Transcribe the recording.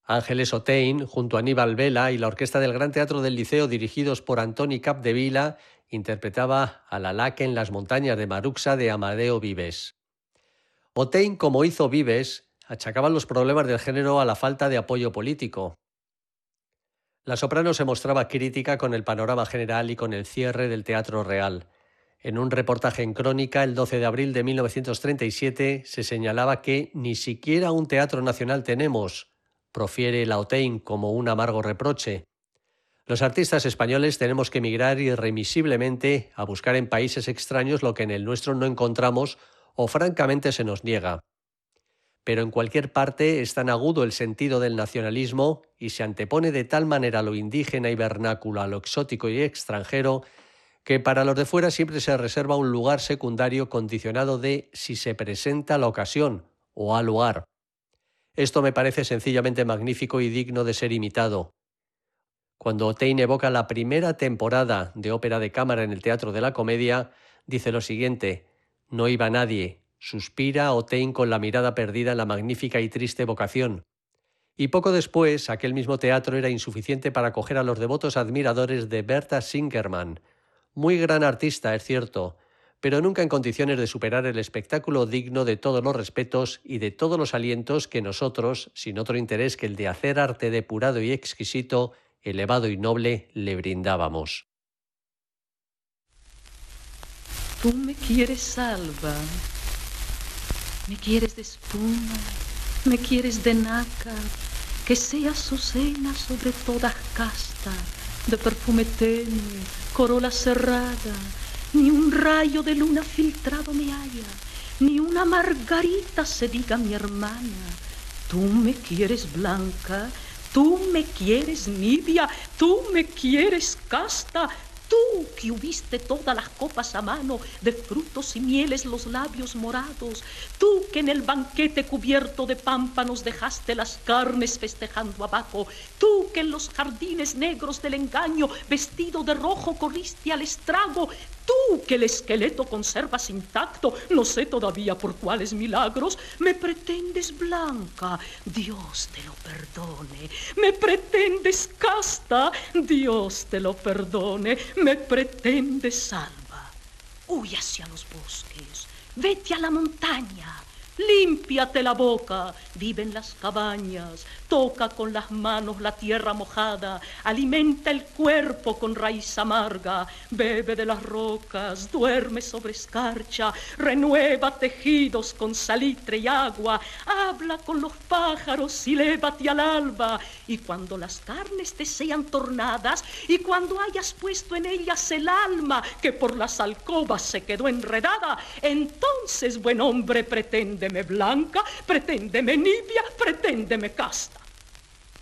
Ángeles Otein, junto a Aníbal Vela y la orquesta del Gran Teatro del Liceo, dirigidos por Antoni Capdevila, interpretaba a la Laque en las montañas de Maruxa de Amadeo Vives. Otein, como hizo Vives, achacaba los problemas del género a la falta de apoyo político. La soprano se mostraba crítica con el panorama general y con el cierre del Teatro Real. En un reportaje en Crónica, el 12 de abril de 1937, se señalaba que ni siquiera un teatro nacional tenemos, profiere la Otein como un amargo reproche. Los artistas españoles tenemos que emigrar irremisiblemente a buscar en países extraños lo que en el nuestro no encontramos o francamente se nos niega. Pero en cualquier parte es tan agudo el sentido del nacionalismo y se antepone de tal manera lo indígena y vernáculo a lo exótico y extranjero que para los de fuera siempre se reserva un lugar secundario condicionado de si se presenta la ocasión o al lugar. Esto me parece sencillamente magnífico y digno de ser imitado. Cuando Otein evoca la primera temporada de ópera de cámara en el Teatro de la Comedia, dice lo siguiente: no iba nadie. Suspira Otein con la mirada perdida en la magnífica y triste vocación. Y poco después, aquel mismo teatro era insuficiente para acoger a los devotos admiradores de Berta Singerman. Muy gran artista, es cierto, pero nunca en condiciones de superar el espectáculo digno de todos los respetos y de todos los alientos que nosotros, sin otro interés que el de hacer arte depurado y exquisito, elevado y noble, le brindábamos. Tú me quieres salva, me quieres de espuma, me quieres de nácar, que sea Azucena sobre todas casta, de perfume tenue, corola cerrada, ni un rayo de luna filtrado me haya, ni una margarita se diga mi hermana. Tú me quieres blanca, tú me quieres nibia, tú me quieres casta. Tú que hubiste todas las copas a mano, de frutos y mieles los labios morados. Tú que en el banquete cubierto de pámpanos dejaste las carnes festejando abajo. Tú que en los jardines negros del engaño, vestido de rojo, corriste al estrago. Tú que el esqueleto conservas intacto, no sé todavía por cuáles milagros, me pretendes blanca, Dios te lo perdone. Me pretendes casta, Dios te lo perdone. Me pretendes salva. Huye hacia los bosques, vete a la montaña, límpiate la boca, vive en las cabañas, toca con las manos la tierra mojada, alimenta el cuerpo con raíz amarga, bebe de las rocas, duerme sobre escarcha, renueva tejidos con salitre y agua, habla con los pájaros y lévate al alba, y cuando las carnes te sean tornadas, y cuando hayas puesto en ellas el alma que por las alcobas se quedó enredada, entonces, buen hombre, preténdeme blanca, preténdeme nibia, preténdeme casta.